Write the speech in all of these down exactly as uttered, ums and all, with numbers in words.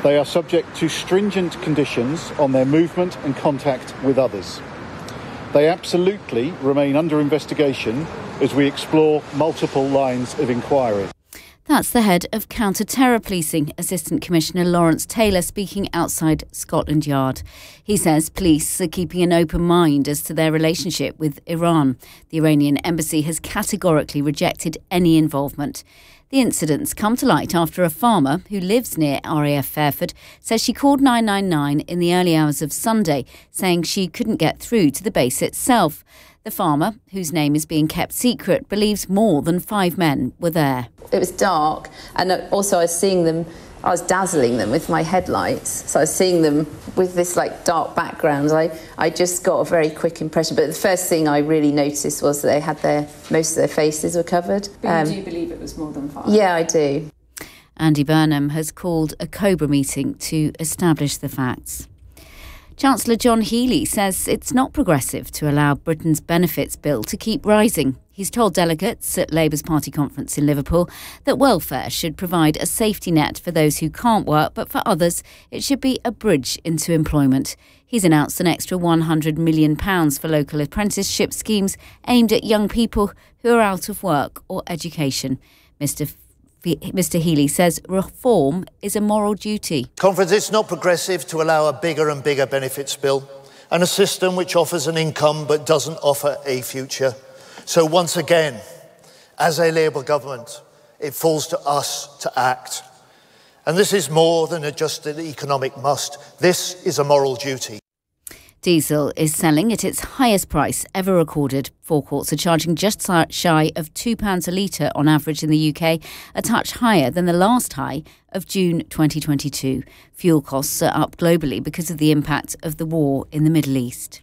They are subject to stringent conditions on their movement and contact with others. They absolutely remain under investigation as we explore multiple lines of inquiry. That's the head of Counter-Terror Policing, Assistant Commissioner Lawrence Taylor, speaking outside Scotland Yard. He says police are keeping an open mind as to their relationship with Iran. The Iranian embassy has categorically rejected any involvement. The incidents come to light after a farmer who lives near R A F Fairford says she called nine nine nine in the early hours of Sunday, saying she couldn't get through to the base itself. The farmer, whose name is being kept secret, believes more than five men were there. It was dark, and also I was seeing them, I was dazzling them with my headlights. So I was seeing them with this like dark background. I, I just got a very quick impression. But the first thing I really noticed was that they had their, most of their faces were covered. But um, do you believe it was more than five? Yeah, I do. Andy Burnham has called a Cobra meeting to establish the facts. Chancellor John Healey says it's not progressive to allow Britain's benefits bill to keep rising. He's told delegates at Labour's party conference in Liverpool that welfare should provide a safety net for those who can't work, but for others it should be a bridge into employment. He's announced an extra one hundred million pounds for local apprenticeship schemes aimed at young people who are out of work or education. Mr Mr Healey says reform is a moral duty. Conference, it's not progressive to allow a bigger and bigger benefits bill and a system which offers an income but doesn't offer a future. So once again, as a Labour government, it falls to us to act. And this is more than just an economic must. This is a moral duty. Diesel is selling at its highest price ever recorded. Forecourts are charging just shy of two pounds a litre on average in the U K, a touch higher than the last high of June twenty twenty-two. Fuel costs are up globally because of the impact of the war in the Middle East.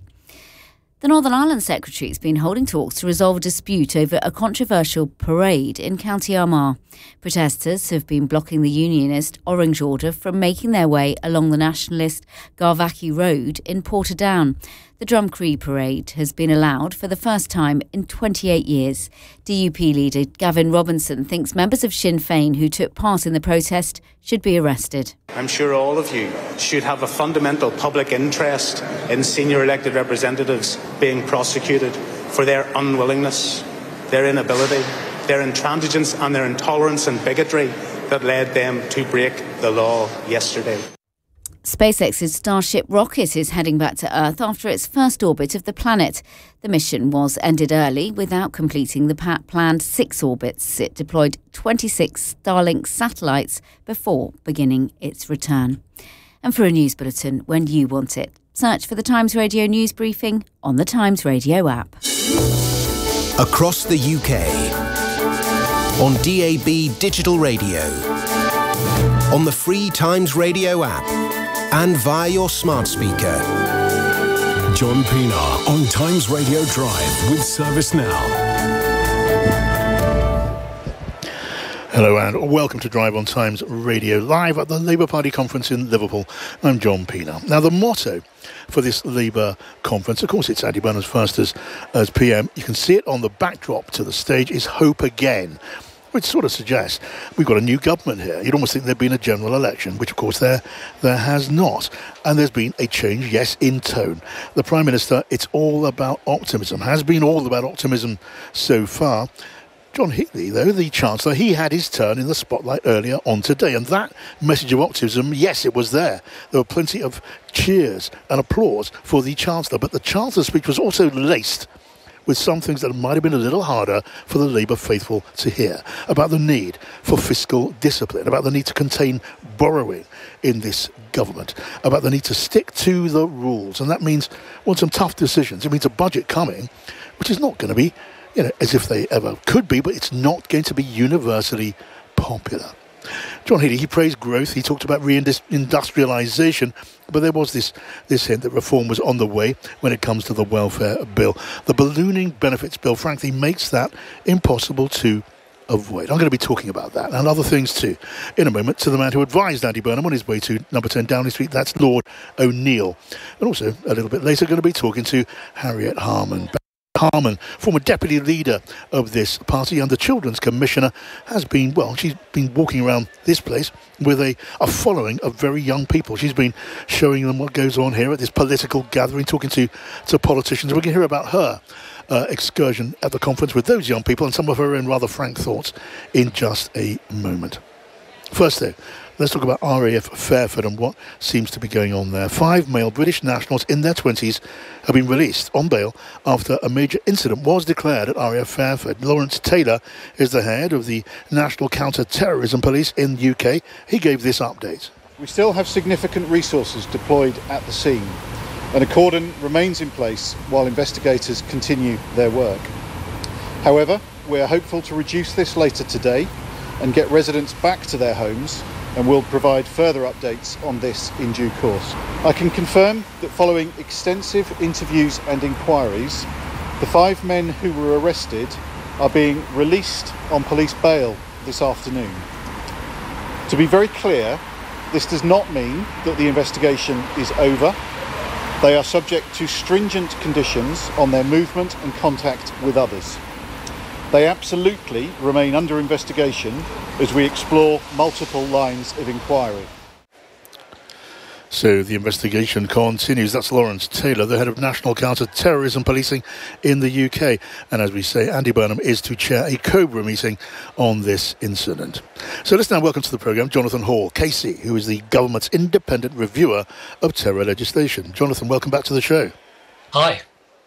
The Northern Ireland Secretary has been holding talks to resolve a dispute over a controversial parade in County Armagh. Protesters have been blocking the unionist Orange Order from making their way along the nationalist Garvackie Road in Portadown. The Drumcree parade has been allowed for the first time in twenty-eight years. D U P leader Gavin Robinson thinks members of Sinn Féin who took part in the protest should be arrested. I'm sure all of you should have a fundamental public interest in senior elected representatives being prosecuted for their unwillingness, their inability, their intransigence and their intolerance and bigotry that led them to break the law yesterday. SpaceX's Starship rocket is heading back to Earth after its first orbit of the planet. The mission was ended early without completing the planned six orbits. It deployed twenty-six Starlink satellites before beginning its return. And for a news bulletin when you want it, search for the Times Radio News Briefing on the Times Radio app. Across the U K, on D A B digital radio, on the free Times Radio app, and via your smart speaker. John Pienaar on Times Radio Drive with Service Now. Hello and welcome to Drive on Times Radio live at the Labour Party conference in Liverpool. I'm John Pienaar. Now the motto for this Labour conference, of course it's Andy Burnham's first as, as P M. You can see it on the backdrop to the stage, is Hope Again, which sort of suggests we've got a new government here. You'd almost think there'd been a general election, which of course there there has not. And there's been a change, yes, in tone. The Prime Minister, it's all about optimism, has been all about optimism so far. John Healey, though, the Chancellor, he had his turn in the spotlight earlier on today. And that message of optimism, yes, it was there. There were plenty of cheers and applause for the Chancellor. But the Chancellor's speech was also laced with some things that might have been a little harder for the Labour faithful to hear, about the need for fiscal discipline, about the need to contain borrowing in this government, about the need to stick to the rules. And that means, well, some tough decisions. It means a budget coming, which is not going to be, you know, as if they ever could be, but it's not going to be universally popular. John Healey, he praised growth. He talked about reindustrialisation, but there was this, this hint that reform was on the way when it comes to the welfare bill. The ballooning benefits bill, frankly, makes that impossible to avoid. I'm going to be talking about that and other things too in a moment to the man who advised Andy Burnham on his way to number ten Downing Street. That's Lord O'Neill. And also, a little bit later, going to be talking to Harriet Harman. Harman, former deputy leader of this party and the children's commissioner, has been, well, she's been walking around this place with a, a following of very young people. She's been showing them what goes on here at this political gathering, talking to, to politicians. We're going to hear about her uh, excursion at the conference with those young people and some of her own rather frank thoughts in just a moment. First, though, let's talk about R A F Fairford and what seems to be going on there. Five male British nationals in their twenties have been released on bail after a major incident was declared at R A F Fairford. Lawrence Taylor is the head of the National Counter-Terrorism Police in the U K. He gave this update. We still have significant resources deployed at the scene, and a cordon remains in place while investigators continue their work. However, we are hopeful to reduce this later today and get residents back to their homes, and will provide further updates on this in due course. I can confirm that following extensive interviews and inquiries, the five men who were arrested are being released on police bail this afternoon. To be very clear, this does not mean that the investigation is over. They are subject to stringent conditions on their movement and contact with others. They absolutely remain under investigation as we explore multiple lines of inquiry. So the investigation continues. That's Lawrence Taylor, the head of National Counter-Terrorism Policing in the U K. And as we say, Andy Burnham is to chair a COBRA meeting on this incident. So let's now welcome to the programme Jonathan Hall, K C, who is the government's independent reviewer of terror legislation. Jonathan, welcome back to the show. Hi.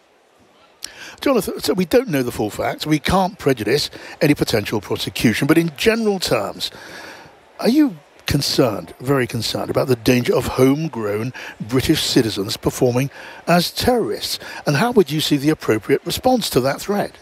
Jonathan, so we don't know the full facts. We can't prejudice any potential prosecution. But in general terms, are you concerned, very concerned, about the danger of homegrown British citizens performing as terrorists? And how would you see the appropriate response to that threat?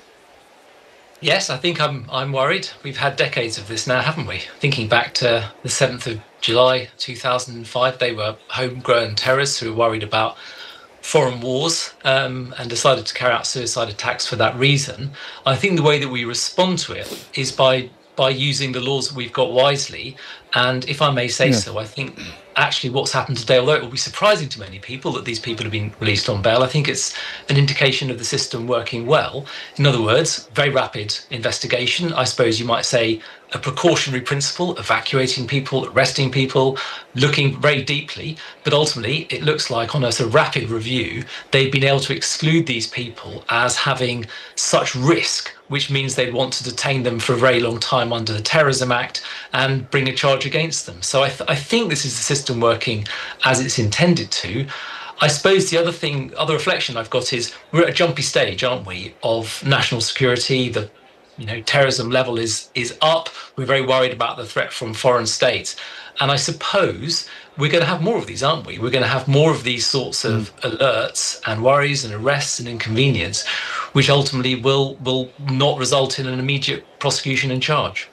Yes, I think I'm I'm worried. We've had decades of this now, haven't we? Thinking back to the seventh of July two thousand five, they were homegrown terrorists who were worried about foreign wars um, and decided to carry out suicide attacks for that reason. I think the way that we respond to it is by by using the laws that we've got wisely. And if I may say yeah. so, I think actually what's happened today, although it will be surprising to many people that these people have been released on bail, I think it's an indication of the system working well. In other words, very rapid investigation. I suppose you might say a precautionary principle, evacuating people, arresting people, looking very deeply. But ultimately, it looks like on a sort of rapid review, they've been able to exclude these people as having such risk, which means they'd want to detain them for a very long time under the Terrorism Act and bring a charge against them. So I, th- I think this is the system working as it's intended to. I suppose the other thing, other reflection I've got is we're at a jumpy stage, aren't we, of national security. The you know, terrorism level is is up. We're very worried about the threat from foreign states. And I suppose we're going to have more of these, aren't we? We're going to have more of these sorts of mm. alerts and worries and arrests and inconvenience, which ultimately will will not result in an immediate prosecution and charge.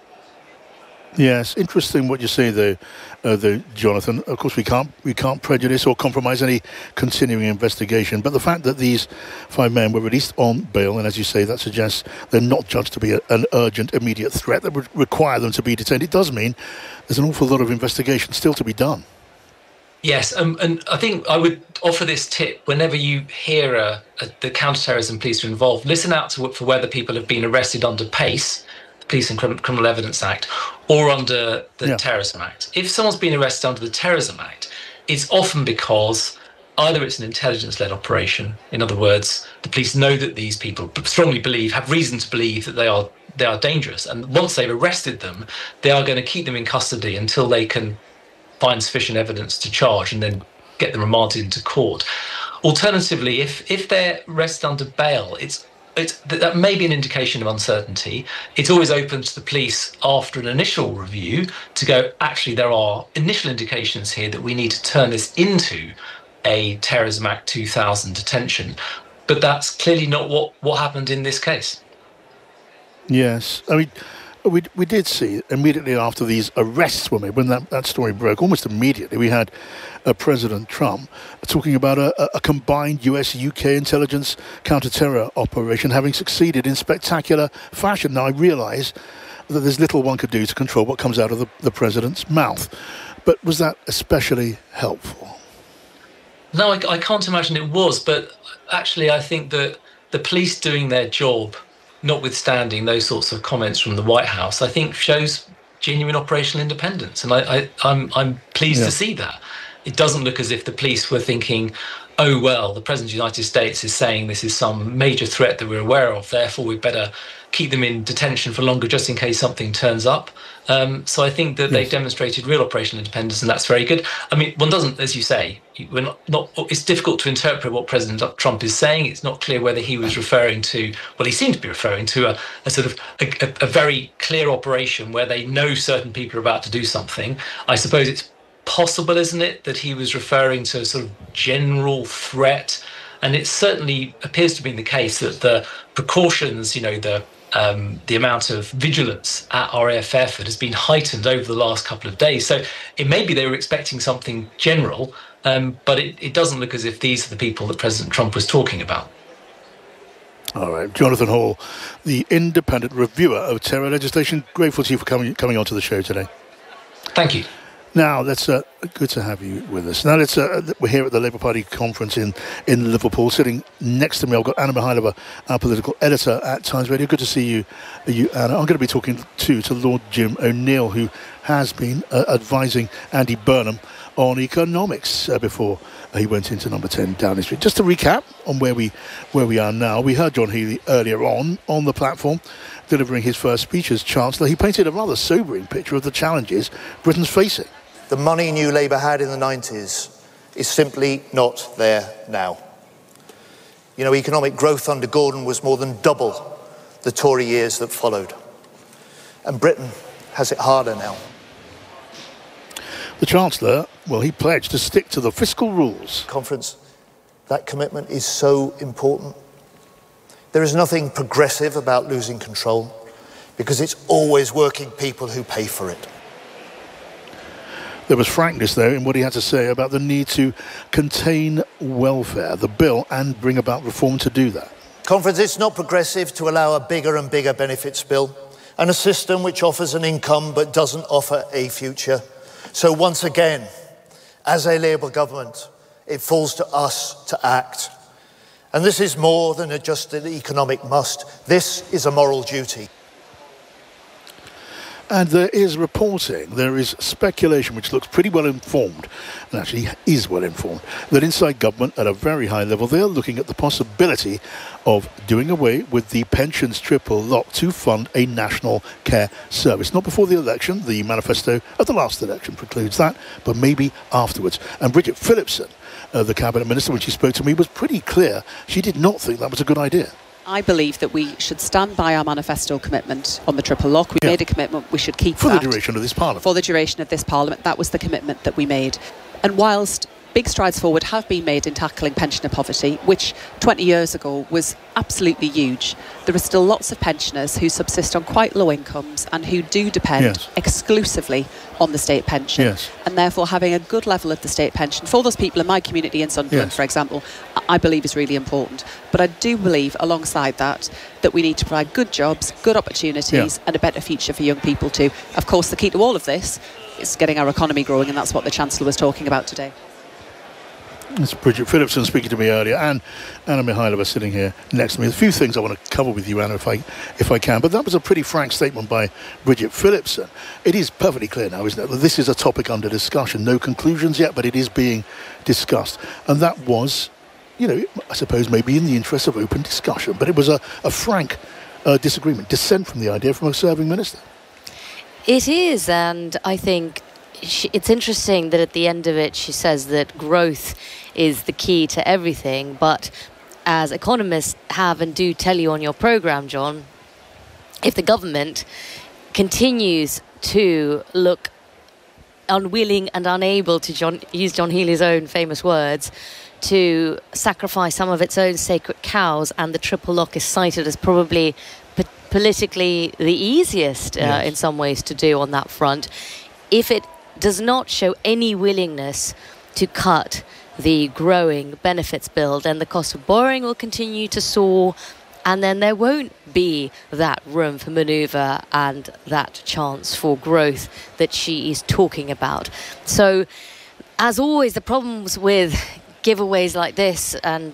Yes, interesting what you say there, uh, though, Jonathan. Of course, we can't we can't prejudice or compromise any continuing investigation. But the fact that these five men were released on bail, and as you say, that suggests they're not judged to be a, an urgent, immediate threat that would require them to be detained. It does mean there's an awful lot of investigation still to be done. Yes, um, and I think I would offer this tip whenever you hear uh, uh, the counter-terrorism police are involved. Listen out to for whether people have been arrested under PACE, the Police and Crim- Criminal Evidence Act, or under the yeah. Terrorism Act. If someone's been arrested under the Terrorism Act, it's often because either it's an intelligence-led operation. In other words, the police know that these people strongly believe, have reason to believe that they are they are dangerous, and once they've arrested them, they are going to keep them in custody until they can find sufficient evidence to charge and then get them remanded into court. Alternatively, if if they're arrested under bail, it's it's that may be an indication of uncertainty. It's always open to the police after an initial review to go, actually, there are initial indications here that we need to turn this into a Terrorism Act two thousand detention. But that's clearly not what, what happened in this case. Yes. I mean, We we did see immediately after these arrests were made, when that, that story broke, almost immediately we had uh, President Trump talking about a, a combined U S U K intelligence counter-terror operation having succeeded in spectacular fashion. Now, I realise that there's little one could do to control what comes out of the, the president's mouth, but was that especially helpful? No, I, I can't imagine it was, but actually I think that the police doing their job, notwithstanding those sorts of comments from the White House, I think shows genuine operational independence. And I, I, I'm, I'm pleased yeah. to see that. It doesn't look as if the police were thinking, oh, well, the President of the United States is saying this is some major threat that we're aware of, therefore we better keep them in detention for longer just in case something turns up. Um, so I think that yes. they've demonstrated real operational independence, and that's very good. I mean, one doesn't, as you say, we're not, not, it's difficult to interpret what President Trump is saying. It's not clear whether he was referring to, well, he seemed to be referring to a, a sort of a, a, a very clear operation where they know certain people are about to do something. I suppose it's possible, isn't it, that he was referring to a sort of general threat, and it certainly appears to be the case that the precautions, you know, the um, the amount of vigilance at R A F F has been heightened over the last couple of days. So it may be they were expecting something general, um, but it, it doesn't look as if these are the people that President Trump was talking about. All right, Jonathan Hall, the independent reviewer of terror legislation. Grateful to you for coming coming onto the show today. Thank you. Now, that's uh, good to have you with us. Now, let's, uh, we're here at the Labour Party conference in, in Liverpool. Sitting next to me, I've got Anna Mihailova, our political editor at Times Radio. Good to see you, you Anna. I'm going to be talking to, to Lord Jim O'Neill, who has been uh, advising Andy Burnham on economics uh, before he went into number ten Downing Street. Just to recap on where we where we are now, we heard John Healey earlier on on the platform delivering his first speech as Chancellor. He painted a rather sobering picture of the challenges Britain's facing. The money New Labour had in the nineties is simply not there now. You know, economic growth under Gordon was more than double the Tory years that followed. And Britain has it harder now. The Chancellor, well, he pledged to stick to the fiscal rules. Conference, that commitment is so important. There is nothing progressive about losing control, because it's always working people who pay for it. There was frankness, though, in what he had to say about the need to contain welfare, the bill, and bring about reform to do that. Conference, it's not progressive to allow a bigger and bigger benefits bill and a system which offers an income but doesn't offer a future. So once again, as a Labour government, it falls to us to act. And this is more than a just an economic must. This is a moral duty. And there is reporting, there is speculation, which looks pretty well informed, and actually is well informed, that inside government at a very high level, they're looking at the possibility of doing away with the pensions triple lock to fund a national care service. Not before the election, the manifesto of the last election precludes that, but maybe afterwards. And Bridget Phillipson, uh, the cabinet minister, when she spoke to me, was pretty clear. She did not think that was a good idea. I believe that we should stand by our manifesto commitment on the triple lock. We yeah. made a commitment, we should keep for that. For the duration of this Parliament. For the duration of this Parliament. That was the commitment that we made. And whilst big strides forward have been made in tackling pensioner poverty, which twenty years ago was absolutely huge, there are still lots of pensioners who subsist on quite low incomes and who do depend yes. exclusively on the state pension. Yes. And therefore having a good level of the state pension for those people in my community in Sunderland, yes. for example, I believe is really important. But I do believe alongside that that we need to provide good jobs, good opportunities yeah. and a better future for young people too. Of course, the key to all of this is getting our economy growing, and that's what the Chancellor was talking about today. It's Bridget Phillipson speaking to me earlier, and Anna Mihailova sitting here next to me. There's a few things I want to cover with you, Anna, if I if I can. But that was a pretty frank statement by Bridget Phillipson. It is perfectly clear now, isn't it, that this is a topic under discussion. No conclusions yet, but it is being discussed. And that was, you know, I suppose maybe in the interest of open discussion. But it was a, a frank uh, disagreement, dissent from the idea from a serving minister. It is, and I think she, it's interesting that at the end of it she says that growth is the key to everything, but as economists have and do tell you on your programme, John, if the government continues to look unwilling and unable, to John, use John Healey's own famous words, to sacrifice some of its own sacred cows, and the triple lock is cited as probably p- politically the easiest uh, yes. in some ways to do on that front, if it does not show any willingness to cut the growing benefits bill, then the cost of borrowing will continue to soar, and then there won't be that room for manoeuvre and that chance for growth that she is talking about. So, as always, the problems with giveaways like this and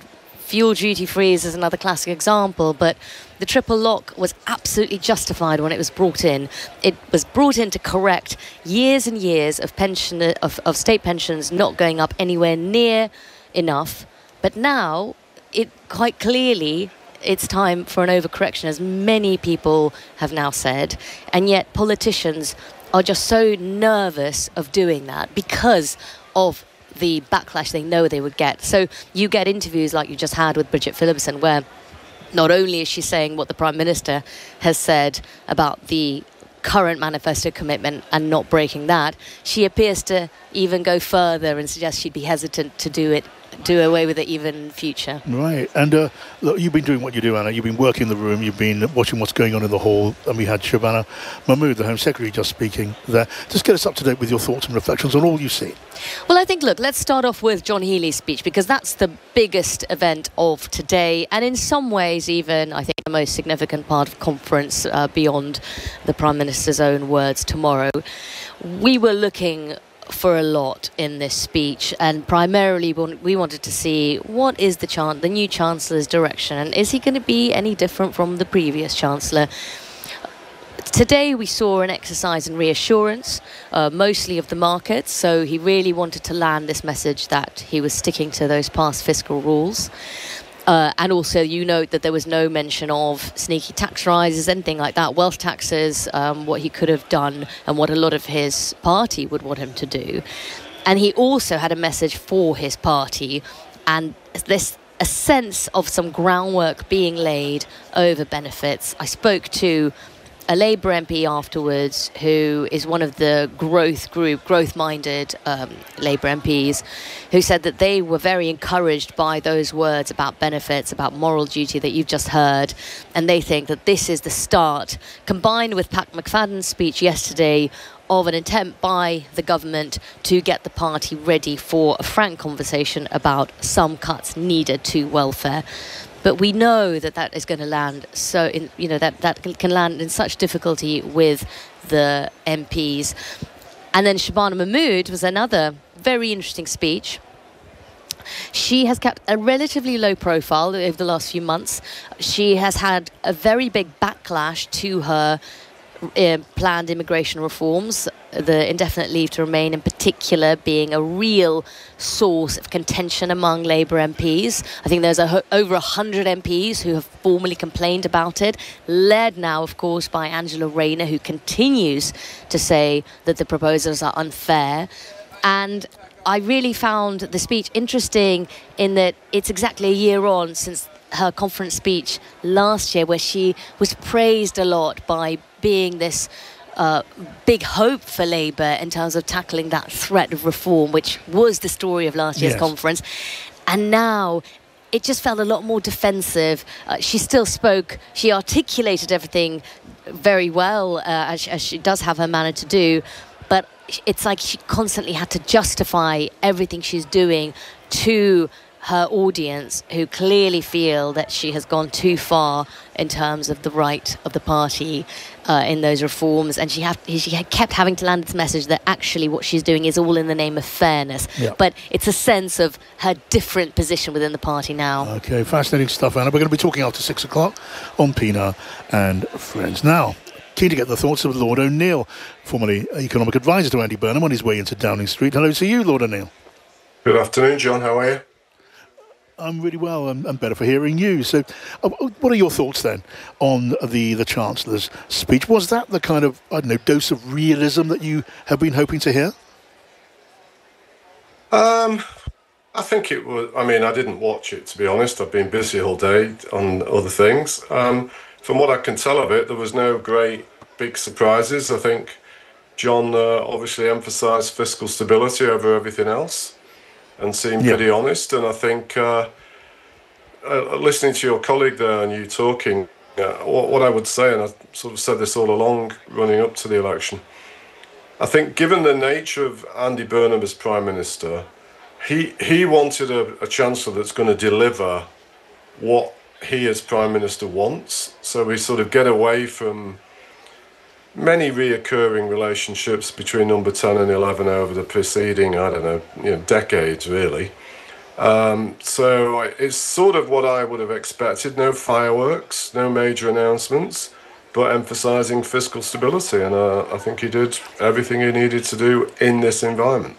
fuel duty freeze is another classic example, but the triple lock was absolutely justified when it was brought in. It was brought in to correct years and years of pension of, of state pensions not going up anywhere near enough. But now, it quite clearly, it's time for an overcorrection, as many people have now said. And yet politicians are just so nervous of doing that because of the backlash they know they would get. So you get interviews like you just had with Bridget Phillipson, where not only is she saying what the Prime Minister has said about the current manifesto commitment and not breaking that, she appears to even go further and suggest she'd be hesitant to do it, do away with it even in future. Right. And uh, look, you've been doing what you do, Anna. You've been working in the room. You've been watching what's going on in the hall. And we had Shabana Mahmood, the Home Secretary, just speaking there. Just get us up to date with your thoughts and reflections on all you see. Well, I think, look, let's start off with John Healey's speech, because that's the biggest event of today. And in some ways, even, I think, the most significant part of conference uh, beyond the Prime Minister's own words tomorrow. We were looking for a lot in this speech, and primarily we wanted to see what is the chan- the new Chancellor's direction, and is he going to be any different from the previous Chancellor? Today we saw an exercise in reassurance, uh, mostly of the markets, so he really wanted to land this message that he was sticking to those past fiscal rules. Uh, and also, you note that there was no mention of sneaky tax rises, anything like that, wealth taxes, um, what he could have done and what a lot of his party would want him to do. And he also had a message for his party, and this a sense of some groundwork being laid over benefits. I spoke to a Labour M P afterwards, who is one of the growth group, growth-minded um, Labour M Ps, who said that they were very encouraged by those words about benefits, about moral duty that you've just heard, and they think that this is the start, combined with Pat McFadden's speech yesterday, of an attempt by the government to get the party ready for a frank conversation about some cuts needed to welfare. But we know that that is going to land so in, you know, that that can land in such difficulty with the M Ps. And then Shabana Mahmood was another very interesting speech. She has kept a relatively low profile over the last few months. She has had a very big backlash to her Uh, planned immigration reforms, the indefinite leave to remain in particular being a real source of contention among Labour M Ps. I think there's a ho- over one hundred M Ps who have formally complained about it, led now, of course, by Angela Rayner, who continues to say that the proposals are unfair. And I really found the speech interesting in that it's exactly a year on since her conference speech last year, where she was praised a lot by being this uh, big hope for Labour in terms of tackling that threat of reform, which was the story of last year's yes. conference. And now it just felt a lot more defensive. Uh, she still spoke, she articulated everything very well, uh, as, as she does have her manner to do, but it's like she constantly had to justify everything she's doing to her audience, who clearly feel that she has gone too far in terms of the right of the party uh, in those reforms, and she, have, she kept having to land this message that actually what she's doing is all in the name of fairness. Yep. But it's a sense of her different position within the party now. Okay, fascinating stuff, Anna. We're going to be talking after six o'clock on Pina and Friends. Now, keen to get the thoughts of Lord O'Neill, formerly economic advisor to Andy Burnham, on his way into Downing Street. Hello to you, Lord O'Neill. Good afternoon, John. How are you? I'm really well, and, and better for hearing you. So, uh, what are your thoughts then on the, the Chancellor's speech? Was that the kind of, I don't know, dose of realism that you have been hoping to hear? Um, I think it was, I mean, I didn't watch it, to be honest. I've been busy all day on other things. Um, from what I can tell of it, there was no great big surprises. I think John uh, obviously emphasised fiscal stability over everything else, and seemed yeah. pretty honest. And I think uh, uh, listening to your colleague there and you talking, uh, what, what I would say, and I sort of said this all along running up to the election, I think given the nature of Andy Burnham as Prime Minister, he, he wanted a, a Chancellor that's going to deliver what he as Prime Minister wants. So we sort of get away from many reoccurring relationships between number ten and eleven over the preceding, I don't know, you know, decades really, Um, so it's sort of what I would have expected. No fireworks, no major announcements, but emphasising fiscal stability. And uh, I think he did everything he needed to do in this environment.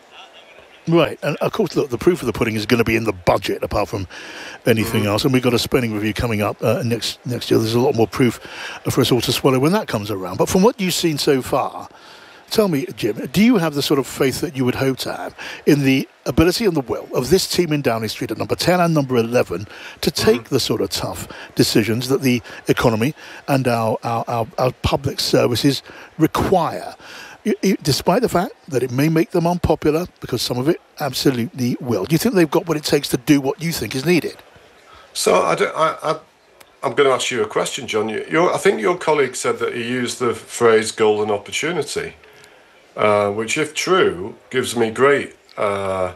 Right, and of course, look, the proof of the pudding is going to be in the budget, apart from anything mm. else. And we've got a spending review coming up uh, next next year. There's a lot more proof for us all to swallow when that comes around. But from what you've seen so far, tell me, Jim, do you have the sort of faith that you would hope to have in the ability and the will of this team in Downing Street at number ten and number eleven to take mm. the sort of tough decisions that the economy and our, our, our, our public services require? Despite the fact that it may make them unpopular, because some of it absolutely will. Do you think they've got what it takes to do what you think is needed? So I don't, I, I, I'm going to ask you a question, John. You're, I think your colleague said that he used the phrase golden opportunity, uh, which, if true, gives me great uh,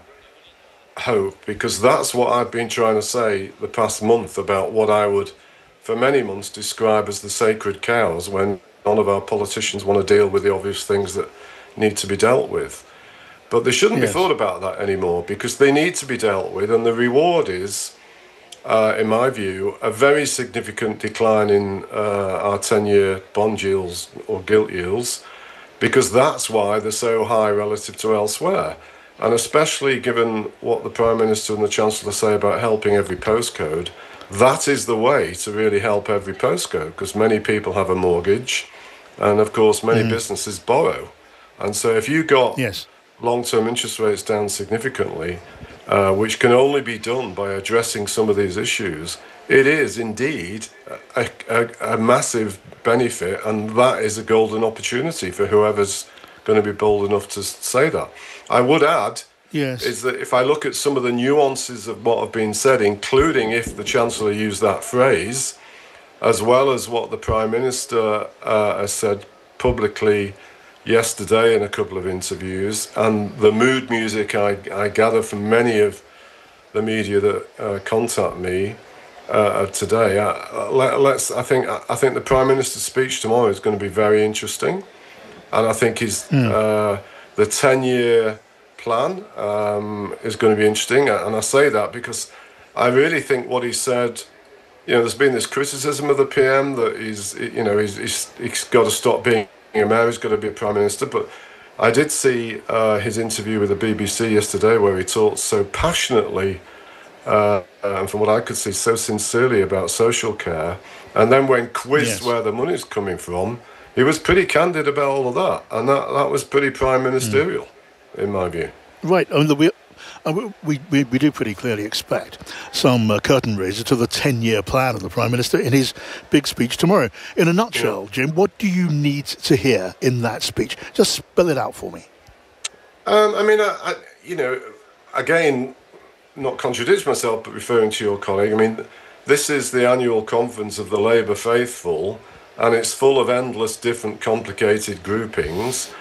hope, because that's what I've been trying to say the past month about what I would, for many months, describe as the sacred cows when none of our politicians want to deal with the obvious things that need to be dealt with. But they shouldn't yes. be thought about that anymore, because they need to be dealt with, and the reward is, uh, in my view, a very significant decline in uh, our ten-year bond yields or gilt yields, because that's why they're so high relative to elsewhere. And especially given what the Prime Minister and the Chancellor say about helping every postcode, that is the way to really help every postcode, because many people have a mortgage, and of course many mm. businesses borrow. And so if you got yes. long-term interest rates down significantly, uh, which can only be done by addressing some of these issues, it is indeed a, a, a massive benefit, and that is a golden opportunity for whoever's going to be bold enough to say that. I would add Yes. is that if I look at some of the nuances of what have been said, including if the Chancellor used that phrase, as well as what the Prime Minister uh, has said publicly yesterday in a couple of interviews, and the mood music I, I gather from many of the media that uh, contact me uh, today, uh, let, let's. I think I think the Prime Minister's speech tomorrow is going to be very interesting, and I think his mm. uh, the ten-year plan um, is going to be interesting, and I say that because I really think what he said, you know, there's been this criticism of the P M that he's, you know, he's, he's, he's got to stop being a mayor, he's got to be a Prime Minister, but I did see uh, his interview with the B B C yesterday where he talked so passionately uh, and from what I could see so sincerely about social care, and then when quizzed yes. where the money's coming from, he was pretty candid about all of that, and that, that was pretty prime ministerial. Mm. in my view. Right, I mean, we, we, we, we do pretty clearly expect some uh, curtain raiser to the ten-year plan of the Prime Minister in his big speech tomorrow. In a nutshell, yeah. Jim, what do you need to hear in that speech? Just spell it out for me. Um, I mean, I, I, you know, again, not contradict myself, but referring to your colleague, I mean, this is the annual conference of the Labour faithful, and it's full of endless different complicated groupings.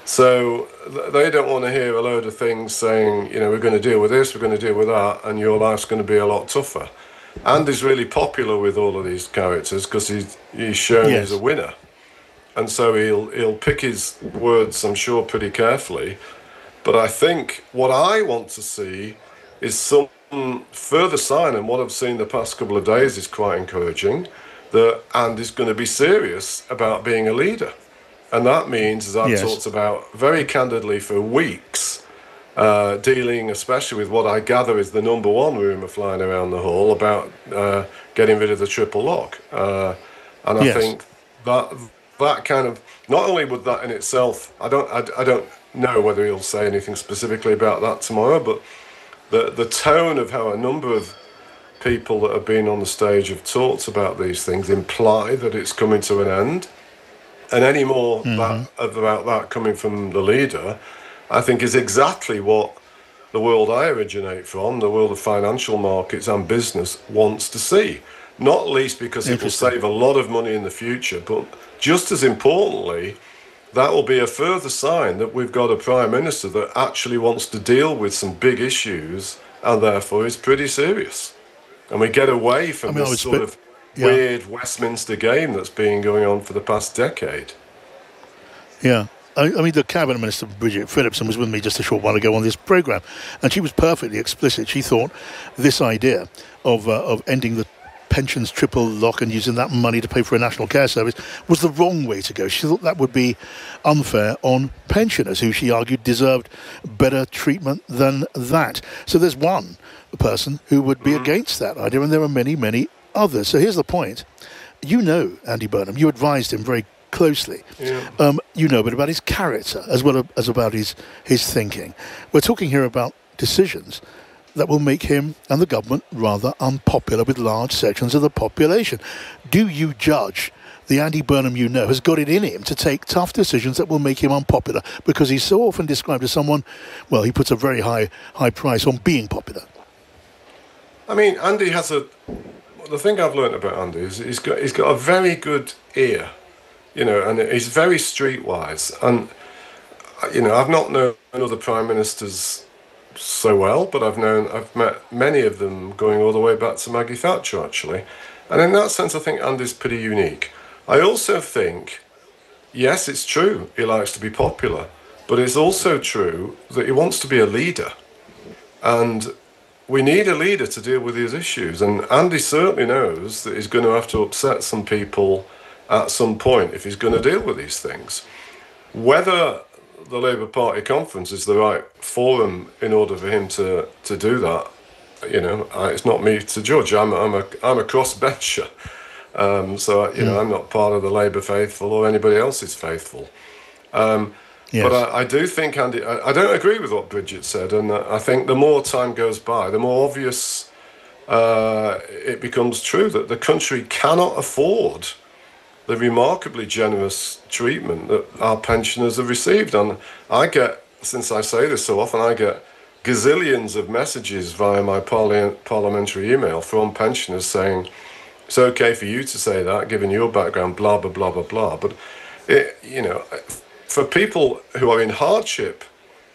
So they don't want to hear a load of things saying, you know, we're going to deal with this, we're going to deal with that, and your life's going to be a lot tougher. Andy's really popular with all of these characters because he's, he's shown yes. he's a winner. And so he'll he'll pick his words, I'm sure, pretty carefully. But I think what I want to see is some further sign, and what I've seen the past couple of days is quite encouraging, that Andy's going to be serious about being a leader. And that means, as I've yes. talked about very candidly for weeks, uh, dealing especially with what I gather is the number one rumour flying around the hall about uh, getting rid of the triple lock. Uh, and I yes. think that that kind of, not only would that in itself, I don't, I, I don't know whether he'll say anything specifically about that tomorrow, but the the tone of how a number of people that have been on the stage have talked about these things imply that it's coming to an end. And any more mm-hmm. that, about that coming from the leader, I think is exactly what the world I originate from, the world of financial markets and business, wants to see. Not least because it will save a lot of money in the future, but just as importantly, that will be a further sign that we've got a Prime Minister that actually wants to deal with some big issues and therefore is pretty serious. And we get away from I mean, this sort bit- of Yeah. weird Westminster game that's been going on for the past decade. Yeah. I, I mean, the Cabinet Minister, Bridget Phillipson, was with me just a short while ago on this programme, and she was perfectly explicit. She thought this idea of uh, of ending the pensions triple lock and using that money to pay for a national care service was the wrong way to go. She thought that would be unfair on pensioners, who she argued deserved better treatment than that. So there's one person who would be mm-hmm. against that idea, and there are many, many others. So here's the point. You know Andy Burnham. You advised him very closely. Yeah. Um, you know a bit about his character as well as about his, his thinking. We're talking here about decisions that will make him and the government rather unpopular with large sections of the population. Do you judge the Andy Burnham you know has got it in him to take tough decisions that will make him unpopular? Because he's so often described as someone, well, he puts a very high high price on being popular. I mean, Andy has a... The thing I've learned about Andy is he's got he's got a very good ear, you know, and he's very streetwise. And, you know, I've not known other prime ministers so well, but I've known, I've met many of them going all the way back to Maggie Thatcher, actually. And in that sense, I think Andy's pretty unique. I also think, yes, it's true, he likes to be popular, but it's also true that he wants to be a leader. And we need a leader to deal with these issues. And Andy certainly knows that he's going to have to upset some people at some point if he's going to deal with these things. Whether the Labour Party conference is the right forum in order for him to, to do that, you know, I, it's not me to judge. I'm, I'm a I'm a crossbencher, um, so you know, I'm not part of the Labour faithful or anybody else's faithful. Um, yes. But I, I do think Andy. I, I don't agree with what Bridget said, and I think the more time goes by, the more obvious uh, it becomes true that the country cannot afford the remarkably generous treatment that our pensioners have received. And I get, since I say this so often, I get gazillions of messages via my parli- parliamentary email from pensioners saying, it's okay for you to say that, given your background, blah, blah, blah, blah, blah. But, it, you know, for people who are in hardship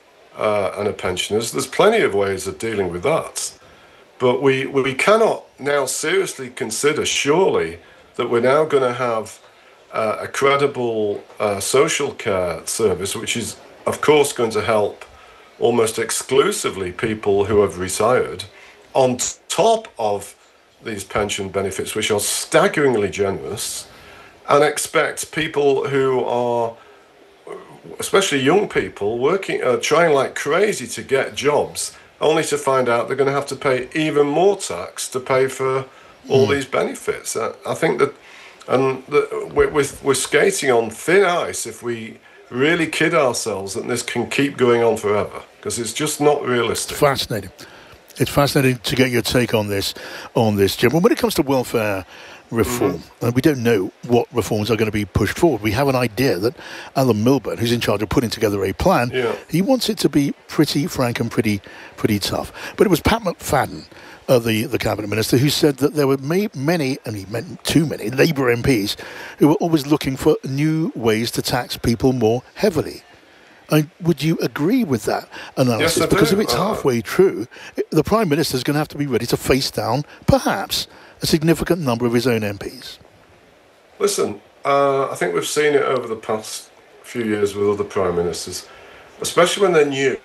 uh, and are pensioners, there's plenty of ways of dealing with that. But we, we cannot now seriously consider, surely, that we're now going to have uh, a credible uh, social care service, which is, of course, going to help almost exclusively people who have retired, on top of these pension benefits, which are staggeringly generous, and expect people who are, especially young people, working, uh, trying like crazy to get jobs, only to find out they're going to have to pay even more tax to pay for all mm. these benefits. Uh, I think that, and the, we're, we're, we're skating on thin ice if we really kid ourselves that this can keep going on forever, because it's just not realistic. Fascinating. It's fascinating to get your take on this, on this, Jim. Well, when it comes to welfare reform, mm-hmm. uh, we don't know what reforms are going to be pushed forward. We have an idea that Alan Milburn, who's in charge of putting together a plan, yeah. he wants it to be pretty frank and pretty, pretty tough. But it was Pat McFadden, Uh, the, the Cabinet Minister, who said that there were may, many, and he meant too many, Labour M Ps who were always looking for new ways to tax people more heavily. I, would you agree with that analysis? Yes, I because do. if it's uh, halfway true, the Prime Minister is going to have to be ready to face down, perhaps, a significant number of his own M Ps. Listen, uh, I think we've seen it over the past few years with other Prime Ministers, especially when they're new.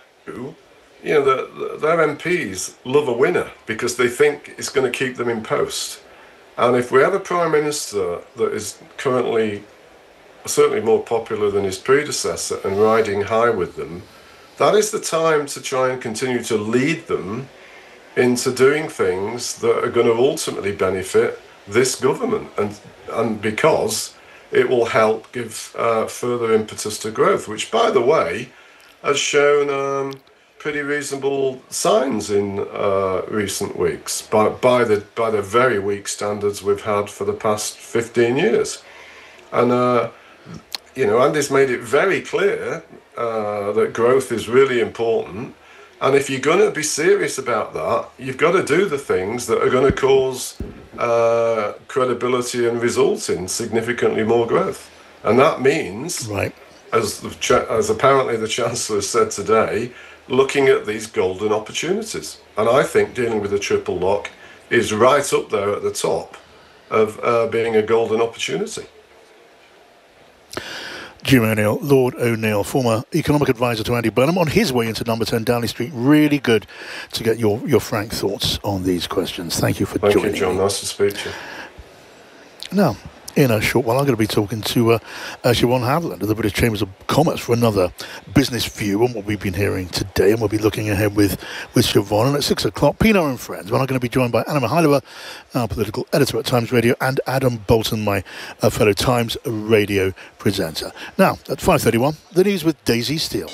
You know, the, the, their M Ps love a winner because they think it's going to keep them in post. And if we have a Prime Minister that is currently certainly more popular than his predecessor and riding high with them, that is the time to try and continue to lead them into doing things that are going to ultimately benefit this government. And, and because it will help give uh, further impetus to growth, which, by the way, has shown... Um, pretty reasonable signs in uh, recent weeks by, by the by the very weak standards we've had for the past fifteen years. And, uh, you know, Andy's made it very clear uh, that growth is really important. And if you're going to be serious about that, you've got to do the things that are going to cause uh, credibility and result in significantly more growth. And that means, right. as, the cha- as apparently the Chancellor said today, looking at these golden opportunities. And I think dealing with a triple lock is right up there at the top of uh, being a golden opportunity. Jim O'Neill, Lord O'Neill, former economic advisor to Andy Burnham, on his way into number ten Downing Street. Really good to get your, your frank thoughts on these questions. Thank you for Thank joining you, John. me. Nice to speak to you. Now, in a short while, I'm going to be talking to uh, uh, Siobhan Haviland of the British Chambers of Commerce for another business view on what we've been hearing today, and we'll be looking ahead with, with Siobhan. And at six o'clock, Pino and Friends, when I'm going to be joined by Anna Mihailova, our political editor at Times Radio, and Adam Bolton, my uh, fellow Times Radio presenter. Now, at five thirty-one, the news with Daisy Steele.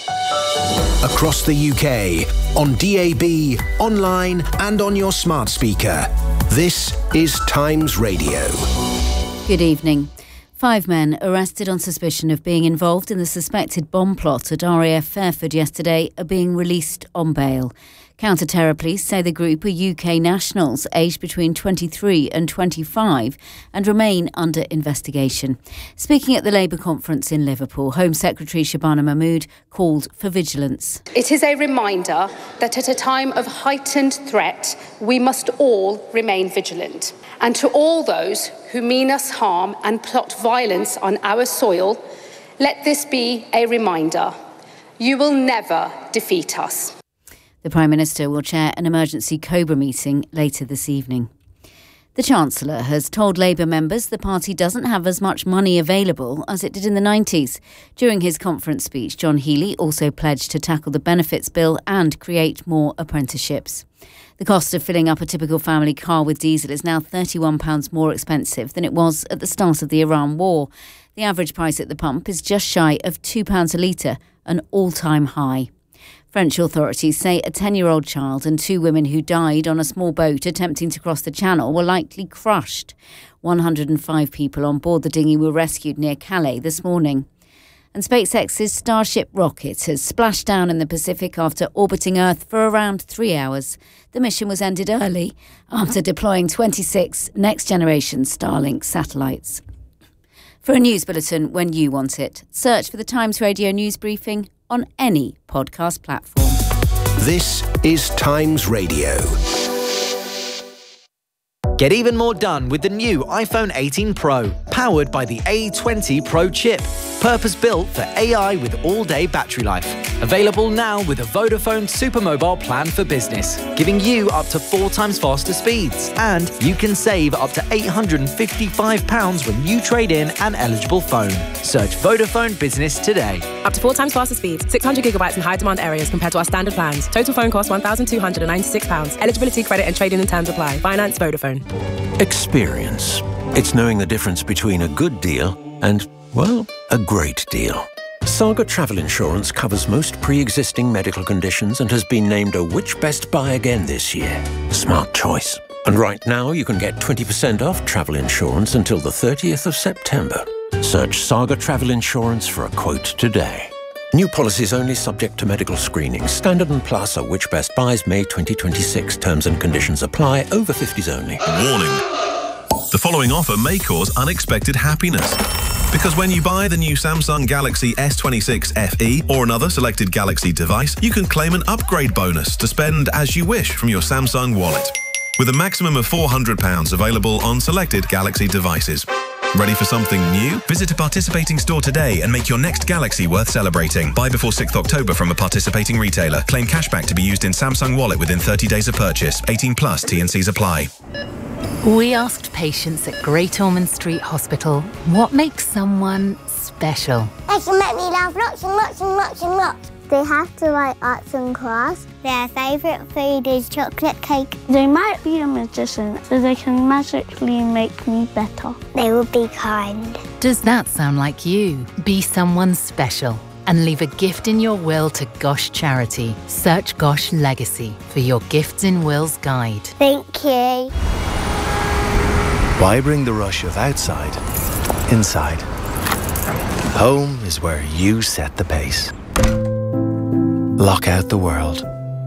Across the U K, on D A B, online and on your smart speaker. This is Times Radio. Good evening. Five men arrested on suspicion of being involved in the suspected bomb plot at R A F Fairford yesterday are being released on bail. Counter-terror police say the group are U K nationals aged between twenty-three and twenty-five and remain under investigation. Speaking at the Labour conference in Liverpool, Home Secretary Shabana Mahmood called for vigilance. It is a reminder that at a time of heightened threat, we must all remain vigilant. And to all those who mean us harm and plot violence on our soil, let this be a reminder. You will never defeat us. The Prime Minister will chair an emergency COBRA meeting later this evening. The Chancellor has told Labour members the party doesn't have as much money available as it did in the nineties. During his conference speech, John Healey also pledged to tackle the benefits bill and create more apprenticeships. The cost of filling up a typical family car with diesel is now thirty-one pounds more expensive than it was at the start of the Iran war. The average price at the pump is just shy of two pounds a litre, an all-time high. French authorities say a ten-year-old child and two women who died on a small boat attempting to cross the channel were likely crushed. one hundred five people on board the dinghy were rescued near Calais this morning. And SpaceX's Starship rocket has splashed down in the Pacific after orbiting Earth for around three hours. The mission was ended early after deploying twenty-six next-generation Starlink satellites. For a news bulletin when you want it, search for the Times Radio News Briefing on any podcast platform. This is Times Radio. Get even more done with the new iPhone eighteen Pro, powered by the A twenty Pro chip. Purpose-built for A I with all-day battery life. Available now with a Vodafone Supermobile plan for business, giving you up to four times faster speeds. And you can save up to eight hundred fifty-five pounds when you trade in an eligible phone. Search Vodafone Business today. Up to four times faster speeds, six hundred gigabytes in high-demand areas compared to our standard plans. Total phone cost one thousand two hundred ninety-six pounds. Eligibility, credit and trading and terms apply. Finance Vodafone. Experience. It's knowing the difference between a good deal and, well, a great deal. Saga Travel Insurance covers most pre-existing medical conditions and has been named a Which Best Buy again this year. Smart choice. And right now you can get twenty percent off travel insurance until the thirtieth of September. Search Saga Travel Insurance for a quote today. New policies only subject to medical screening. Standard and Plus are Which Best Buys May twenty twenty-six. Terms and conditions apply. Over fifties only. Warning. The following offer may cause unexpected happiness. Because when you buy the new Samsung Galaxy S twenty-six F E or another selected Galaxy device, you can claim an upgrade bonus to spend as you wish from your Samsung wallet. With a maximum of four hundred pounds available on selected Galaxy devices. Ready for something new? Visit a participating store today and make your next Galaxy worth celebrating. Buy before sixth of October from a participating retailer. Claim cashback to be used in Samsung Wallet within thirty days of purchase. eighteen plus, T and Cs apply. We asked patients at Great Ormond Street Hospital what makes someone special. They can make me laugh lots and lots and lots and lots. They have to write arts and crafts. Their favourite food is chocolate cake. They might be a magician, so they can magically make me better. They will be kind. Does that sound like you? Be someone special and leave a gift in your will to Gosh Charity. Search Gosh Legacy for your Gifts in Wills guide. Thank you. Why bring the rush of outside inside? Home is where you set the pace. Lock out the world.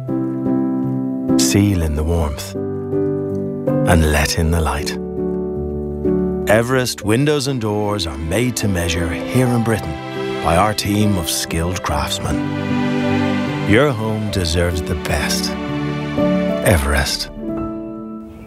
Seal in the warmth. And let in the light. Everest windows and doors are made to measure here in Britain by our team of skilled craftsmen. Your home deserves the best. Everest.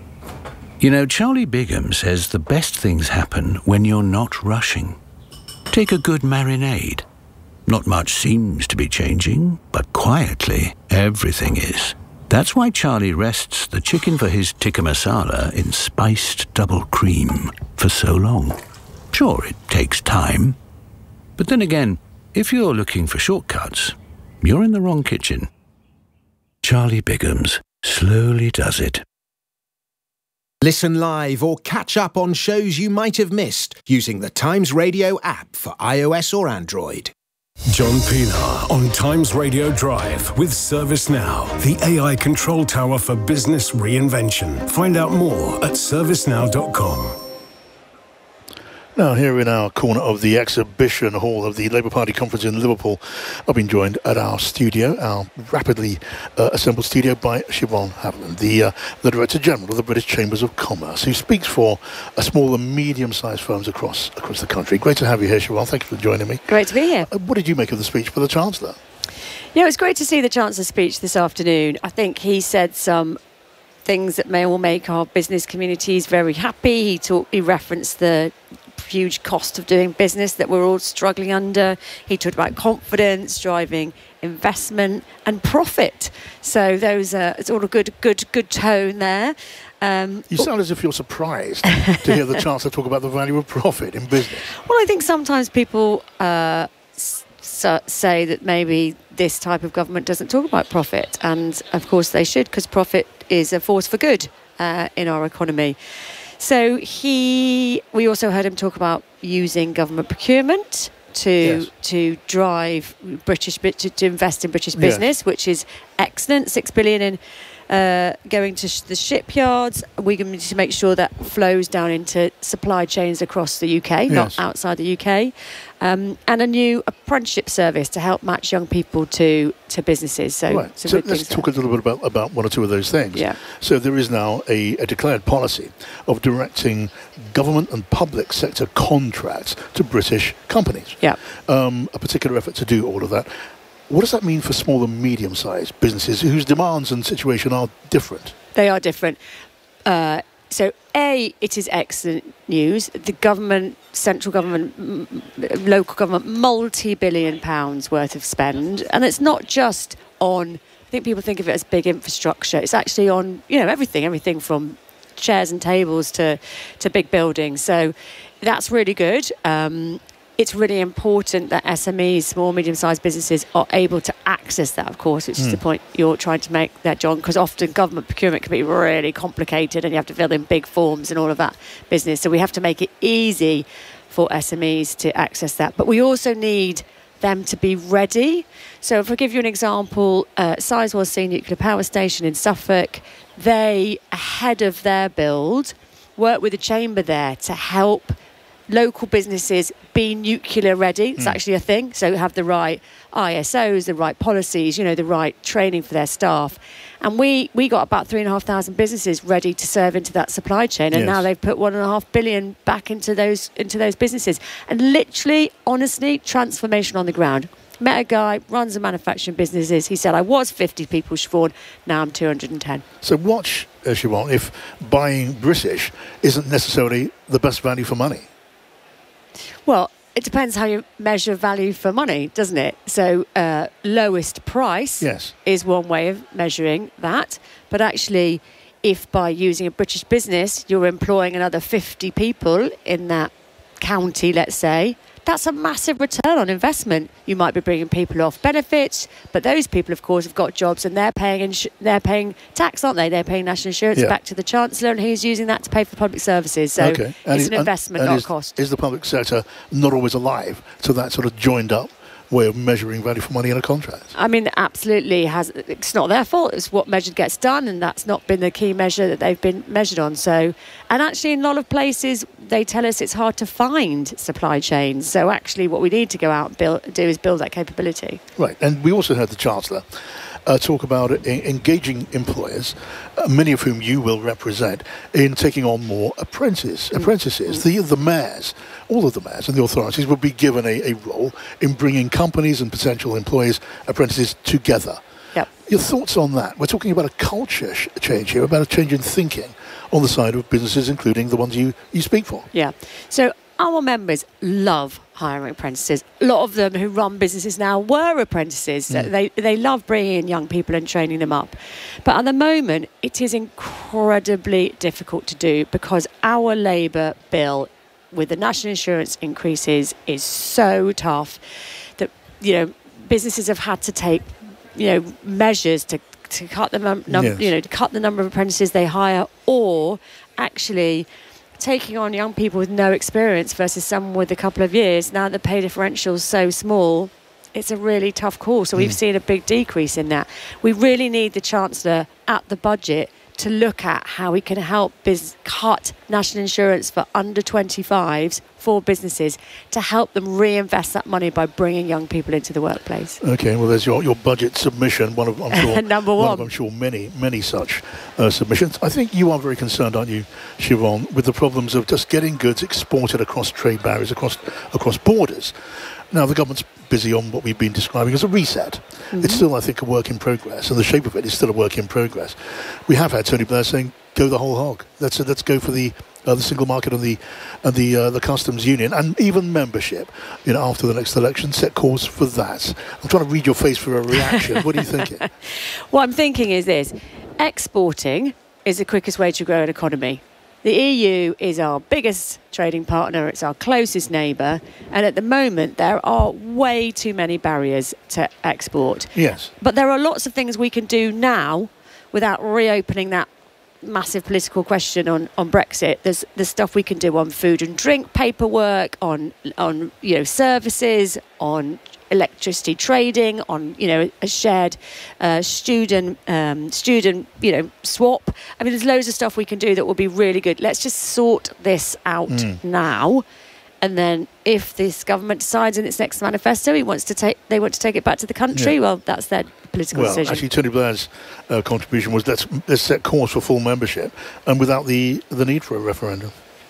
You know, Charlie Bigham says the best things happen when you're not rushing. Take a good marinade. Not much seems to be changing, but quietly, everything is. That's why Charlie rests the chicken for his tikka masala in spiced double cream for so long. Sure, it takes time. But then again, if you're looking for shortcuts, you're in the wrong kitchen. Charlie Bigham's slowly does it. Listen live or catch up on shows you might have missed using the Times Radio app for iOS or Android. John Pienaar on Times Radio Drive with ServiceNow, the A I control tower for business reinvention. Find out more at service now dot com. Now, here in our corner of the exhibition hall of the Labour Party conference in Liverpool, I've been joined at our studio, our rapidly uh, assembled studio, by Siobhan Haviland, the, uh, the Director General of the British Chambers of Commerce, who speaks for uh, small and medium-sized firms across across the country. Great to have you here, Siobhan. Thank you for joining me. Great to be here. Uh, what did you make of the speech for the Chancellor? Yeah, it was great to see the Chancellor's speech this afternoon. I think he said some things that may will make our business communities very happy. He talked, he referenced the huge cost of doing business that we're all struggling under. He talked about confidence, driving investment and profit. So those are, it's all a good, good, good tone there. Um, you sound as if you're surprised to hear the Chancellor talk about the value of profit in business. Well, I think sometimes people uh, s- say that maybe this type of government doesn't talk about profit, and of course they should, because profit is a force for good uh, in our economy. So he, we also heard him talk about using government procurement to yes. to drive British to, to invest in British business, yes. which is excellent. Six billion in uh, going to sh- the shipyards. We're going to make sure that flows down into supply chains across the U K, yes. not outside the U K. Um, and a new apprenticeship service to help match young people to, to businesses. So, right. so let's talk there. a little bit about, about one or two of those things. Yeah. So there is now a, a declared policy of directing government and public sector contracts to British companies. Yeah. Um, a particular effort to do all of that. What does that mean for small and medium-sized businesses whose demands and situation are different? They are different. Uh, so, A, it is excellent news. The government, central government, m- local government, multi-billion pounds worth of spend. And it's not just on, I think people think of it as big infrastructure. It's actually on, you know, everything, everything from chairs and tables to, to big buildings. So that's really good. Um, It's really important that S M Es, small, medium-sized businesses, are able to access that, of course, which mm. is the point you're trying to make there, John, because often government procurement can be really complicated and you have to fill in big forms and all of that business. So we have to make it easy for S M Es to access that. But we also need them to be ready. So if I give you an example, uh, Sizewell C Nuclear Power Station in Suffolk, they, ahead of their build, work with the chamber there to help local businesses be nuclear ready. It's mm. actually a thing. So have the right I S Os, the right policies, you know, the right training for their staff. And we, we got about three and a half thousand businesses ready to serve into that supply chain. And yes. now they've put one and a half billion back into those into those businesses. And literally, honestly, transformation on the ground. Met a guy, runs a manufacturing businesses. He said, I was fifty people, Siobhan, now I'm two hundred ten. So watch, uh, Siobhan, if buying British isn't necessarily the best value for money. Well, it depends how you measure value for money, doesn't it? So uh, lowest price yes. is one way of measuring that. But actually, if by using a British business, you're employing another fifty people in that county, let's say, that's a massive return on investment. You might be bringing people off benefits, but those people, of course, have got jobs and they're paying ins- they're paying tax, aren't they? They're paying national insurance yeah. back to the Chancellor, and he's using that to pay for public services. So okay. it's is, an investment, and, and not is, a cost. Is the public sector not always alive to that sort of joined up way of measuring value for money in a contract? I mean, absolutely has. It's not their fault. It's what measured gets done, and that's not been the key measure that they've been measured on. So, and actually, in a lot of places, they tell us it's hard to find supply chains. So, actually, what we need to go out and build, do is build that capability. Right, and we also heard the Chancellor uh, talk about uh, engaging employers, uh, many of whom you will represent, in taking on more apprentices, mm. apprentices. Mm. The the mayors, all of the mayors and the authorities would be given a, a role in bringing companies and potential employees, apprentices together. Yep. Your thoughts on that? We're talking about a culture sh- change here, about a change in thinking on the side of businesses, including the ones you, you speak for. Yeah. So our members love hiring apprentices. A lot of them who run businesses now were apprentices. Mm. They they love bringing in young people and training them up. But at the moment, it is incredibly difficult to do because our labour bill with the national insurance increases is so tough that, you know, businesses have had to take, you know, measures to to cut the num- num- yes. you know to cut the number of apprentices they hire, or actually taking on young people with no experience versus someone with a couple of years. Now the pay differential is so small, it's a really tough call. So mm. we've seen a big decrease in that. We really need the Chancellor at the budget to look at how we can help biz- cut national insurance for under twenty-fives for businesses to help them reinvest that money by bringing young people into the workplace. Okay, well, there's your, your budget submission. One of, I'm sure, Number one. one of, I'm sure, many, many such uh, submissions. I think you are very concerned, aren't you, Siobhan, with the problems of just getting goods exported across trade barriers, across across borders. Now, the government's busy on what we've been describing as a reset. Mm-hmm. It's still, I think, a work in progress, and the shape of it is still a work in progress. We have had Tony Blair saying, go the whole hog. Let's, uh, let's go for the uh, the single market and the and the uh, the customs union, and even membership, you know, after the next election, set course for that. I'm trying to read your face for a reaction. What are you thinking? What I'm thinking is this. Exporting is the quickest way to grow an economy. The E U is our biggest trading partner, it's our closest neighbour, and at the moment there are way too many barriers to export. Yes. But there are lots of things we can do now without reopening that massive political question on, on Brexit. There's there's stuff we can do on food and drink paperwork, on on you know services, on electricity trading, on you know a shared uh, student um, student you know swap. I mean, there's loads of stuff we can do that will be really good. Let's just sort this out mm. now, and then if this government decides in its next manifesto he wants to take they want to take it back to the country, yeah. well, that's their political well, decision. Actually, Tony Blair's uh, contribution was let's let's set course for full membership, and without the the need for a referendum.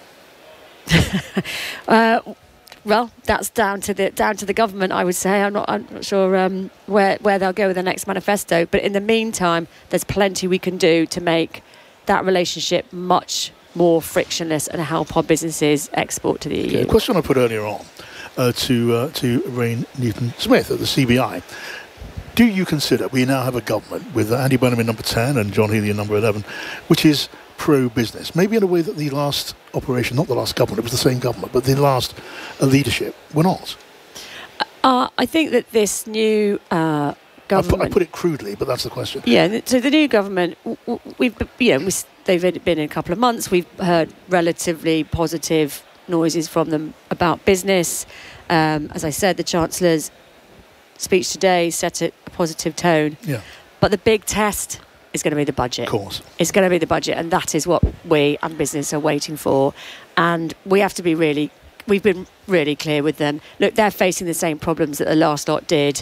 uh, Well, that's down to the down to the government, I would say. I'm not, I'm not sure um, where where they'll go with the next manifesto. But in the meantime, there's plenty we can do to make that relationship much more frictionless and help our businesses export to the E U. Okay, a question I put earlier on uh, to uh, to Rain Newton-Smith at the C B I. Do you consider we now have a government with Andy Burnham in number ten and John Healey in number eleven, which is pro-business, maybe in a way that the last operation, not the last government, it was the same government, but the last uh, leadership were not? Uh, I think that this new uh, government... I put, I put it crudely, but that's the question. Yeah, so the new government, we've, you know, they've been in a couple of months, we've heard relatively positive noises from them about business. Um, as I said, the Chancellor's speech today set a positive tone. Yeah. But the big test is going to be the budget. Of course. It's going to be the budget, and that is what we and business are waiting for. And we have to be really, we've been really clear with them. Look, they're facing the same problems that the last lot did.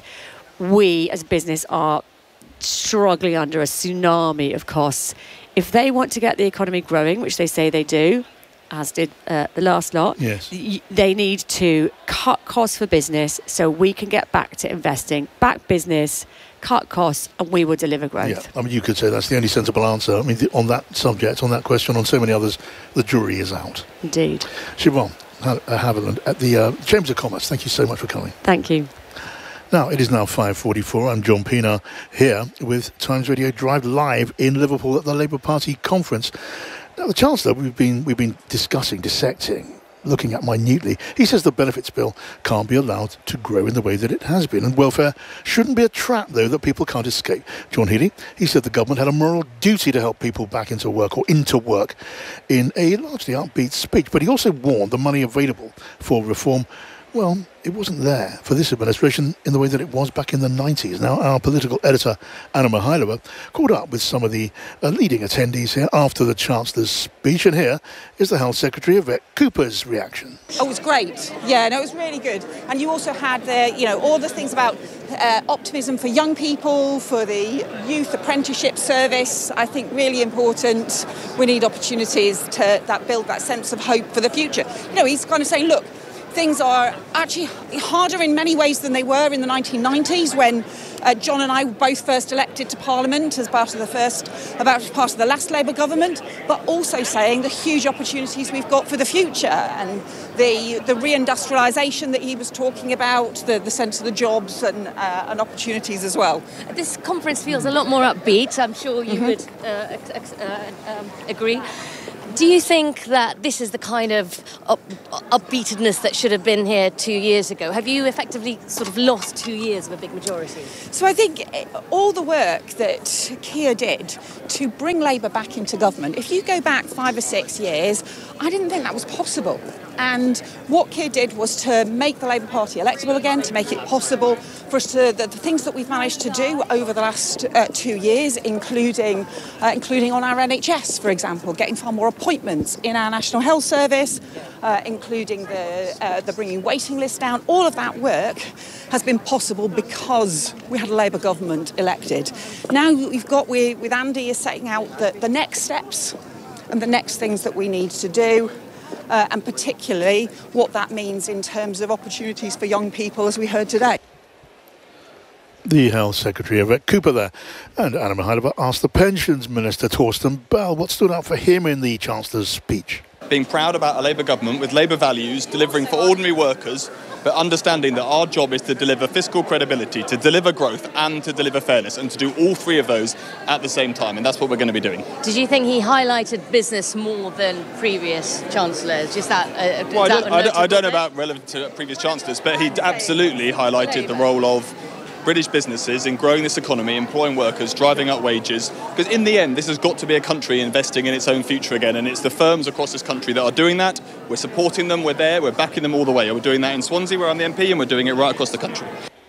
We, as a business, are struggling under a tsunami of costs. If they want to get the economy growing, which they say they do, as did uh, the last lot, yes. y- they need to cut costs for business so we can get back to investing, back business, cut costs, and we will deliver growth. Yeah, I mean, you could say that's the only sensible answer. I mean, the, on that subject, on that question, on so many others, the jury is out. Indeed. Siobhan Haviland at the uh, Chamber of Commerce, thank you so much for coming. Thank you. Now, it is now five forty-four. I'm John Pienaar here with Times Radio Drive live in Liverpool at the Labour Party conference. Now, the Chancellor, we've been we've been discussing, dissecting, looking at minutely. He says the benefits bill can't be allowed to grow in the way that it has been, and welfare shouldn't be a trap, though, that people can't escape. John Healey, he said the government had a moral duty to help people back into work or into work in a largely upbeat speech, but he also warned the money available for reform, well, it wasn't there for this administration in the way that it was back in the nineties. Now, our political editor, Anna Mihailova, caught up with some of the uh, leading attendees here after the Chancellor's speech, and here is the Health Secretary, Yvette Cooper's reaction. Oh, it was great. Yeah, no, it was really good. And you also had the, you know, all the things about uh, optimism for young people, for the youth apprenticeship service. I think really important. We need opportunities to that build that sense of hope for the future. You know, he's kind of saying, look, things are actually harder in many ways than they were in the nineteen nineties when Uh, John and I were both first elected to Parliament as part of the first, about part of the last Labour government, but also saying the huge opportunities we've got for the future and the the reindustrialisation that he was talking about, the, the sense of the jobs and, uh, and opportunities as well. This conference feels a lot more upbeat. I'm sure you Mhm. would uh, ex- ex- uh, um, agree. Do you think that this is the kind of up, upbeatedness that should have been here two years ago? Have you effectively sort of lost two years of a big majority? So I think all the work that Keir did to bring Labour back into government, if you go back five or six years, I didn't think that was possible. And what Keir did was to make the Labour Party electable again, to make it possible for us to, the, the things that we've managed to do over the last uh, two years, including uh, including on our N H S, for example, getting far more appointments in our National Health Service, uh, including the, uh, the bringing waiting lists down. All of that work has been possible because we had a Labour government elected. Now we've got, we, with Andy is setting out the, the next steps and the next things that we need to do. Uh, and particularly what that means in terms of opportunities for young people, as we heard today. The Health Secretary, Yvette Cooper there. And Anna Mihailova asked the Pensions Minister, Torsten Bell, what stood out for him in the Chancellor's speech. Being proud about a Labour government with Labour values, delivering for ordinary workers, but understanding that our job is to deliver fiscal credibility, to deliver growth and to deliver fairness, and to do all three of those at the same time, and that's what we're going to be doing. Did you think he highlighted business more than previous chancellors? Just that, uh, well, I, that don't, I, don't, I don't know about relevant to previous chancellors, but he absolutely highlighted the role of British businesses in growing this economy, employing workers, driving up wages. Because in the end, this has got to be a country investing in its own future again, and it's the firms across this country that are doing that. We're supporting them, we're there, we're backing them all the way. We're doing that in Swansea, where I'm the M P, and we're doing it right across the country.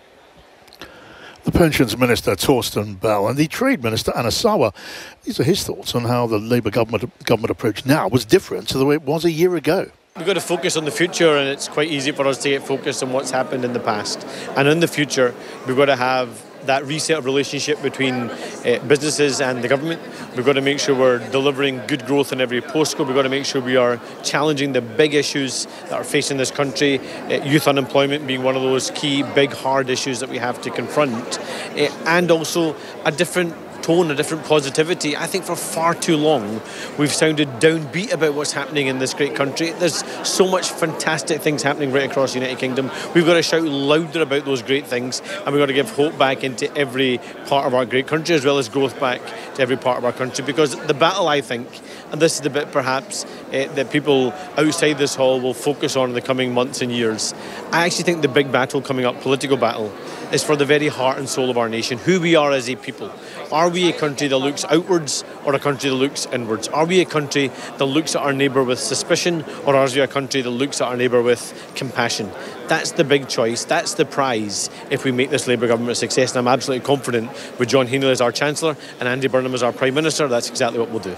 The Pensions Minister, Torsten Bell, and the Trade Minister, Anna Sawa. These are his thoughts on how the Labour government, government approach now was different to the way it was a year ago. We've got to focus on the future, and it's quite easy for us to get focused on what's happened in the past. And in the future, we've got to have that reset of relationship between uh, businesses and the government. We've got to make sure we're delivering good growth in every postcode. We've got to make sure we are challenging the big issues that are facing this country, uh, youth unemployment being one of those key, big, hard issues that we have to confront, uh, and also a different tone, a different positivity. I think for far too long we've sounded downbeat about what's happening in this great country. There's so much fantastic things happening right across the United Kingdom. We've got to shout louder about those great things, and we've got to give hope back into every part of our great country, as well as growth back to every part of our country. Because the battle, I think, and this is the bit perhaps uh, that people outside this hall will focus on in the coming months and years, I actually think the big battle coming up, political battle, is for the very heart and soul of our nation, who we are as a people. Are we a country that looks outwards or a country that looks inwards? Are we a country that looks at our neighbour with suspicion, or are we a country that looks at our neighbour with compassion? That's the big choice. That's the prize if we make this Labour government a success. And I'm absolutely confident with John Heaney as our Chancellor and Andy Burnham as our Prime Minister, that's exactly what we'll do.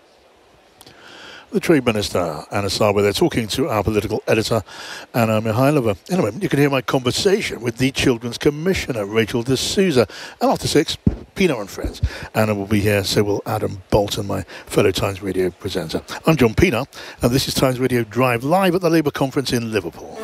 The Trade Minister, Anna Sawa, they're talking to our political editor, Anna Mihailova. Anyway, you can hear my conversation with the Children's Commissioner, Rachel D'Souza. And after six, Pina and Friends. Anna will be here, so will Adam Bolton, my fellow Times Radio presenter. I'm John Pina, and this is Times Radio Drive, live at the Labour conference in Liverpool.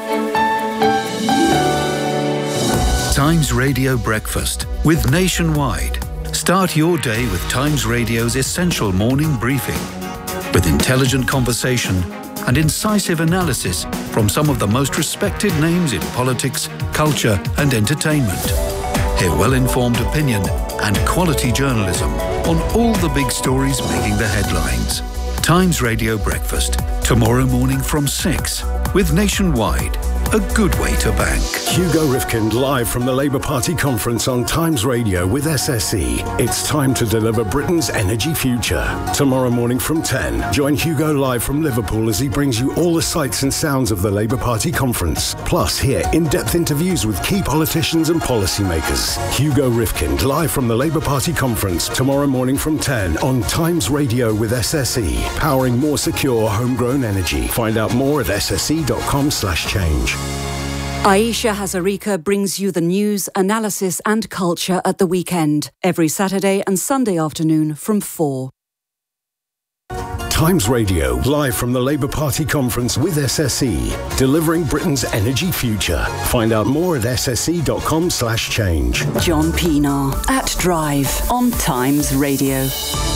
Times Radio Breakfast with Nationwide. Start your day with Times Radio's essential morning briefing, with intelligent conversation and incisive analysis from some of the most respected names in politics, culture and entertainment. Hear well-informed opinion and quality journalism on all the big stories making the headlines. Times Radio Breakfast, tomorrow morning from six, with Nationwide. A good way to bank. Hugo Rifkind live from the Labour Party conference on Times Radio with S S E. It's time to deliver Britain's energy future. Tomorrow morning from ten, join Hugo live from Liverpool as he brings you all the sights and sounds of the Labour Party conference. Plus, hear in-depth interviews with key politicians and policymakers. Hugo Rifkind live from the Labour Party conference tomorrow morning from ten on Times Radio with S S E. Powering more secure homegrown energy. Find out more at s s e dot com slash change. Aisha Hazarika brings you the news, analysis and culture at the weekend, every Saturday and Sunday afternoon from four. Times Radio, live from the Labour Party conference with S S E, delivering Britain's energy future. Find out more at sse.com slash change. John Pienaar at Drive on Times Radio.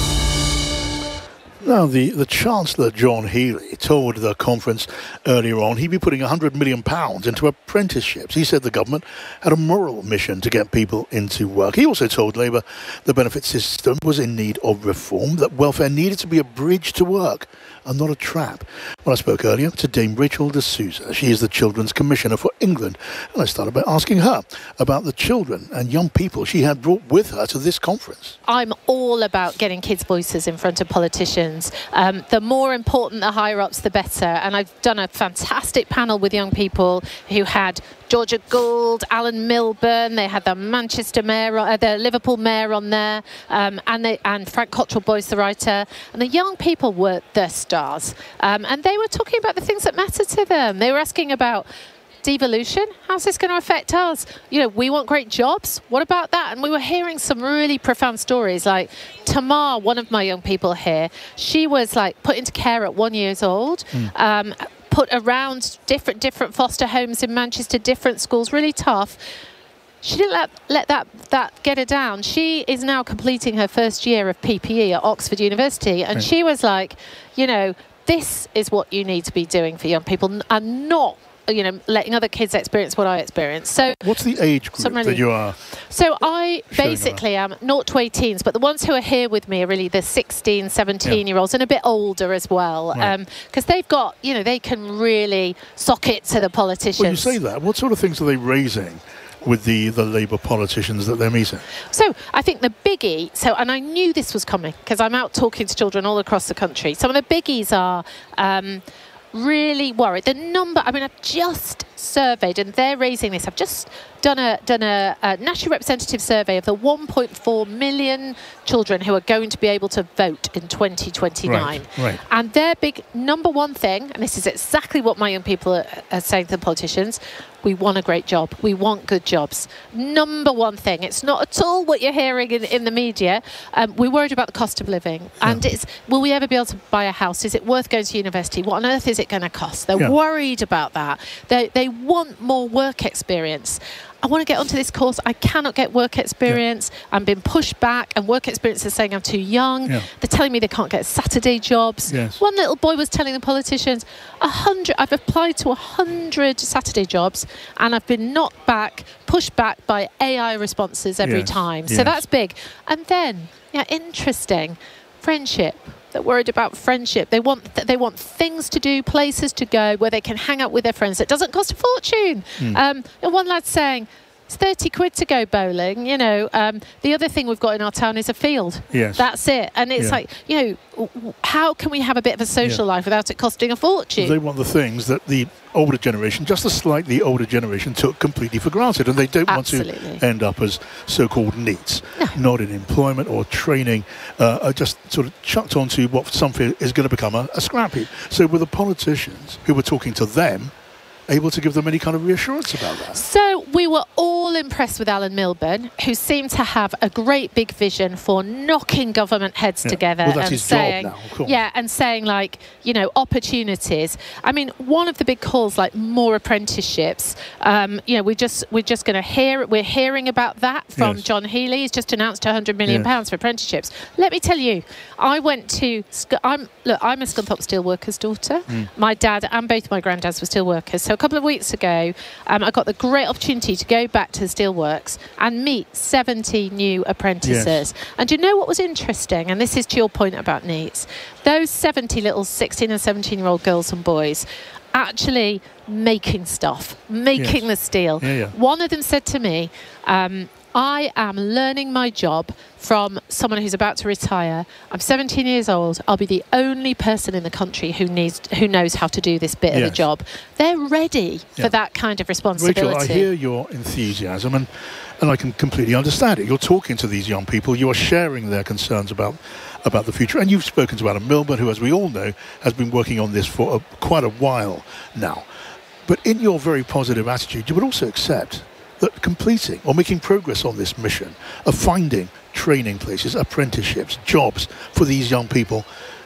Now, the, the Chancellor, John Healey, told the conference earlier on he'd be putting one hundred million pounds into apprenticeships. He said the government had a moral mission to get people into work. He also told Labour the benefit system was in need of reform, that welfare needed to be a bridge to work and not a trap. Well, I spoke earlier to Dame Rachel de Souza. She is the Children's Commissioner for England. And I started by asking her about the children and young people she had brought with her to this conference. I'm all about getting kids' voices in front of politicians. Um, the more important the higher-ups, the better. And I've done a fantastic panel with young people who had Georgia Gould, Alan Milburn. They had the Manchester mayor, uh, the Liverpool mayor on there, um, and they, and Frank Cottrell Boyce, the writer. And the young people were the stars, um, and they were talking about the things that matter to them. They were asking about devolution. How's this going to affect us? You know, we want great jobs. What about that? And we were hearing some really profound stories. Like Tamar, one of my young people here, she was like put into care at one years old. Mm. Um, put around different different foster homes in Manchester, different schools, really tough. She didn't let, let that, that get her down. She is now completing her first year of P P E at Oxford University, and right. she was like, you know, this is what you need to be doing for young people, and not, you know, letting other kids experience what I experienced. So what's the age group so really, that you are? So I basically am naught to eighteens, but the ones who are here with me are really the sixteen, seventeen yeah. year olds and a bit older as well, because right. um, they've got, you know, they can really sock it to the politicians. Well, you say that. What sort of things are they raising with the, the Labour politicians that they're meeting? So I think the biggie, so and I knew this was coming because I'm out talking to children all across the country. Some of the biggies are um, really worried. The number, I mean, I've just surveyed, and they're raising this. I've just done a done a, a national representative survey of the one point four million children who are going to be able to vote in twenty twenty-nine. Right, right. And their big number one thing, and this is exactly what my young people are, are saying to the politicians, we want a great job. We want good jobs. Number one thing. It's not at all what you're hearing in, in the media. Um, we're worried about the cost of living. Yeah. And it's, will we ever be able to buy a house? Is it worth going to university? What on earth is it going to cost? They're yeah. worried about that. They, they want more work experience. I want to get onto this course. I cannot get work experience. Yeah. I'm being pushed back, and work experience is saying I'm too young. Yeah. They're telling me they can't get Saturday jobs. Yes. One little boy was telling the politicians, a hundred. I've applied to a hundred Saturday jobs, and I've been knocked back, pushed back by A I responses every yes. time. Yes. So that's big. And then, yeah, interesting, friendship. They're worried about friendship. They want th- they want things to do, places to go where they can hang out with their friends. It doesn't cost a fortune. Mm. Um, and one lad's saying, it's thirty quid to go bowling. You know, um, the other thing we've got in our town is a field. Yes. That's it. And it's yeah. like, you know, how can we have a bit of a social yeah. life without it costing a fortune? They want the things that the older generation, just a slightly older generation, took completely for granted, and they don't Absolutely. want to end up as so-called NEETs, no. not in employment or training, uh, are just sort of chucked onto what some feel is going to become a, a scrap heap. So were the politicians who were talking to them able to give them any kind of reassurance about that? So we were all impressed with Alan Milburn, who seemed to have a great big vision for knocking government heads yeah. together well, that's and his saying, job now, of course. yeah, and saying like, you know, opportunities. I mean, one of the big calls, like more apprenticeships. Um, you know, we just we're just going to hear we're hearing about that from yes. John Healey. He's just announced one hundred million pounds yes. for apprenticeships. Let me tell you, I went to I'm look, I'm a Scunthorpe steelworker's daughter. Mm. My dad and both my granddads were steelworkers. So a couple of weeks ago, um, I got the great opportunity to go back to the steelworks and meet seventy new apprentices. Yes. And do you know what was interesting? And this is to your point about NEETs. Those seventy little sixteen and seventeen year old girls and boys actually making stuff, making yes. the steel. Yeah, yeah. One of them said to me, um, I am learning my job from someone who's about to retire. I'm seventeen years old. I'll be the only person in the country who needs, who knows how to do this bit yes. of the job. They're ready yeah. for that kind of responsibility. Rachel, I hear your enthusiasm, and, and I can completely understand it. You're talking to these young people. You are sharing their concerns about about the future. And you've spoken to Alan Milburn, who, as we all know, has been working on this for a, quite a while now. But in your very positive attitude, you would also accept that completing or making progress on this mission of finding training places, apprenticeships, jobs for these young people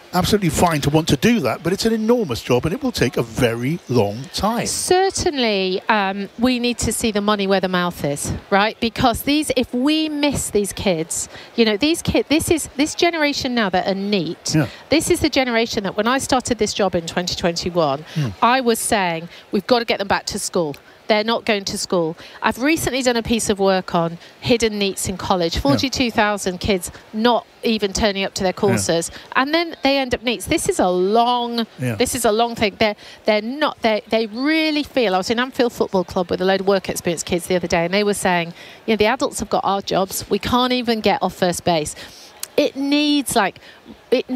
absolutely fine to want to do that, but it's an enormous job and it will take a very long time. Certainly, um, we need to see the money where the mouth is, right? Because these, if we miss these kids, you know, these kids, this is this generation now that are neat. Yeah. This is the generation that when I started this job in twenty twenty-one, Hmm. I was saying we've got to get them back to school. They're not going to school. I've recently done a piece of work on hidden neets in college. forty-two thousand kids not even turning up to their courses, and then they end up neets. This is a long. Yeah. This is a long thing. They're they're not. They they really feel. I was in Anfield Football Club with a load of work experience kids the other day, and they were saying, you know, the adults have got our jobs. We can't even get off first base. It needs like it.